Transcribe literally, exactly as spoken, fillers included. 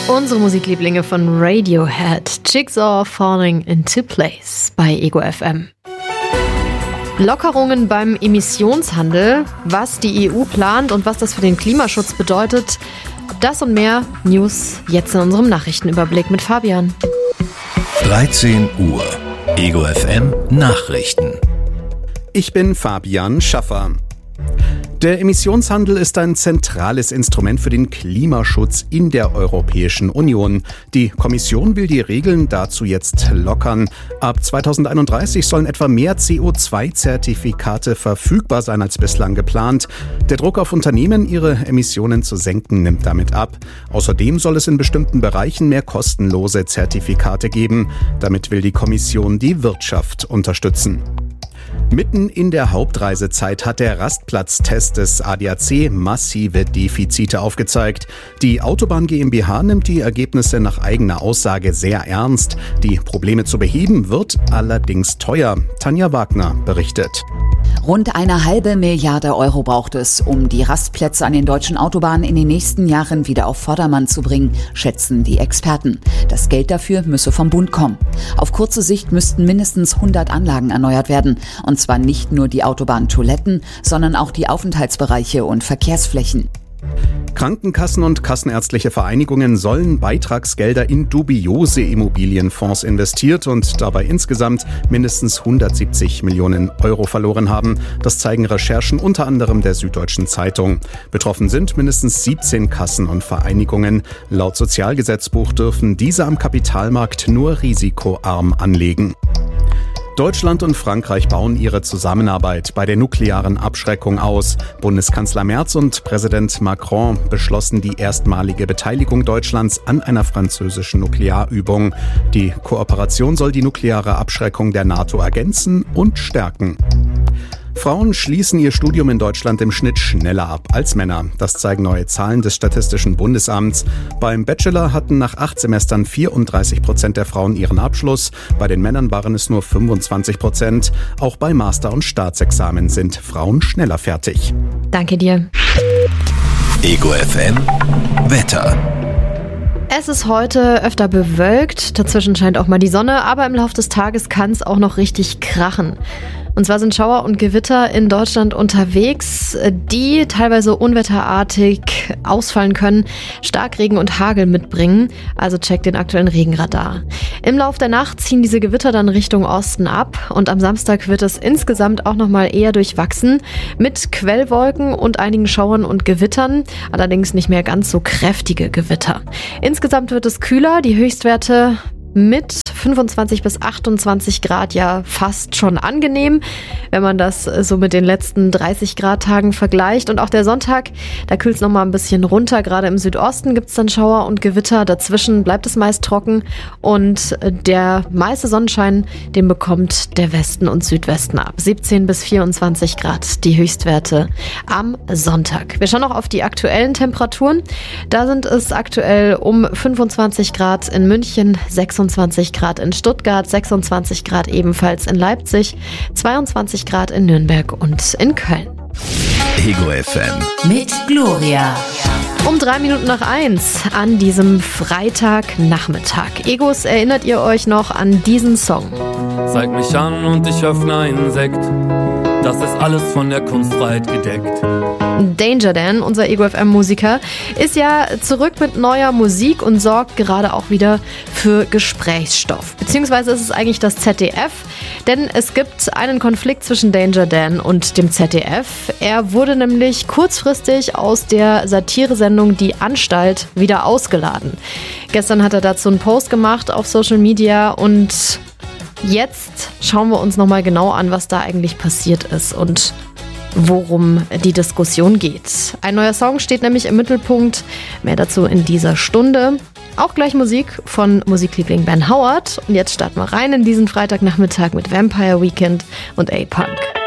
Unsere Musiklieblinge von Radiohead, Jigsaw Falling into Place bei Ego F M. Lockerungen beim Emissionshandel, was die E U plant und was das für den Klimaschutz bedeutet, das und mehr News jetzt in unserem Nachrichtenüberblick mit Fabian. dreizehn Uhr, Ego F M Nachrichten. Ich bin Fabian Schaffer. Der Emissionshandel ist ein zentrales Instrument für den Klimaschutz in der Europäischen Union. Die Kommission will die Regeln dazu jetzt lockern. Ab zweitausendeinunddreißig sollen etwa mehr C O zwei Zertifikate verfügbar sein als bislang geplant. Der Druck auf Unternehmen, ihre Emissionen zu senken, nimmt damit ab. Außerdem soll es in bestimmten Bereichen mehr kostenlose Zertifikate geben. Damit will die Kommission die Wirtschaft unterstützen. Mitten in der Hauptreisezeit hat der Rastplatztest des A D A C massive Defizite aufgezeigt. Die Autobahn GmbH nimmt die Ergebnisse nach eigener Aussage sehr ernst. Die Probleme zu beheben wird allerdings teuer. Tanja Wagner berichtet. Rund eine halbe Milliarde Euro braucht es, um die Rastplätze an den deutschen Autobahnen in den nächsten Jahren wieder auf Vordermann zu bringen, schätzen die Experten. Das Geld dafür müsse vom Bund kommen. Auf kurze Sicht müssten mindestens hundert Anlagen erneuert werden. Und zwar nicht nur die Autobahntoiletten, sondern auch die Aufenthaltsbereiche und Verkehrsflächen. Krankenkassen und kassenärztliche Vereinigungen sollen Beitragsgelder in dubiose Immobilienfonds investiert und dabei insgesamt mindestens hundertsiebzig Millionen Euro verloren haben. Das zeigen Recherchen unter anderem der Süddeutschen Zeitung. Betroffen sind mindestens siebzehn Kassen und Vereinigungen. Laut Sozialgesetzbuch dürfen diese am Kapitalmarkt nur risikoarm anlegen. Deutschland und Frankreich bauen ihre Zusammenarbeit bei der nuklearen Abschreckung aus. Bundeskanzler Merz und Präsident Macron beschlossen die erstmalige Beteiligung Deutschlands an einer französischen Nuklearübung. Die Kooperation soll die nukleare Abschreckung der NATO ergänzen und stärken. Frauen schließen ihr Studium in Deutschland im Schnitt schneller ab als Männer. Das zeigen neue Zahlen des Statistischen Bundesamts. Beim Bachelor hatten nach acht Semestern vierunddreißig Prozent der Frauen ihren Abschluss. Bei den Männern waren es nur fünfundzwanzig Prozent. Auch bei Master- und Staatsexamen sind Frauen schneller fertig. Danke dir. Ego F M Wetter. Es ist heute öfter bewölkt, dazwischen scheint auch mal die Sonne, aber im Laufe des Tages kann es auch noch richtig krachen. Und zwar sind Schauer und Gewitter in Deutschland unterwegs, die teilweise unwetterartig ausfallen können, Starkregen und Hagel mitbringen. Also checkt den aktuellen Regenradar. Im Lauf der Nacht ziehen diese Gewitter dann Richtung Osten ab und am Samstag wird es insgesamt auch nochmal eher durchwachsen mit Quellwolken und einigen Schauern und Gewittern, allerdings nicht mehr ganz so kräftige Gewitter. Insgesamt wird es kühler, die Höchstwerte mit fünfundzwanzig bis achtundzwanzig Grad ja fast schon angenehm, wenn man das so mit den letzten dreißig Grad Tagen vergleicht. Und auch der Sonntag, da kühlt es nochmal ein bisschen runter. Gerade im Südosten gibt es dann Schauer und Gewitter. Dazwischen bleibt es meist trocken und der meiste Sonnenschein, den bekommt der Westen und Südwesten ab. siebzehn bis vierundzwanzig Grad, die Höchstwerte am Sonntag. Wir schauen noch auf die aktuellen Temperaturen. Da sind es aktuell um fünfundzwanzig Grad in München, sechsundzwanzig Grad in Stuttgart, sechsundzwanzig Grad ebenfalls in Leipzig, zweiundzwanzig Grad in Nürnberg und in Köln. Ego F M Mit Gloria. Um drei Minuten nach eins an diesem Freitagnachmittag. Egos, erinnert ihr euch noch an diesen Song? Zeig mich an und ich öffne einen Sekt. Das ist alles von der Kunstfreiheit gedeckt. Danger Dan, unser Ego F M-Musiker, ist ja zurück mit neuer Musik und sorgt gerade auch wieder für Gesprächsstoff. Beziehungsweise ist es eigentlich das Z D F, denn es gibt einen Konflikt zwischen Danger Dan und dem Z D F. Er wurde nämlich kurzfristig aus der Satiresendung Die Anstalt wieder ausgeladen. Gestern hat er dazu einen Post gemacht auf Social Media und jetzt schauen wir uns nochmal genau an, was da eigentlich passiert ist und worum die Diskussion geht. Ein neuer Song steht nämlich im Mittelpunkt. Mehr dazu in dieser Stunde. Auch gleich Musik von Musikliebling Ben Howard. Und jetzt starten wir rein in diesen Freitagnachmittag mit Vampire Weekend und A-Punk.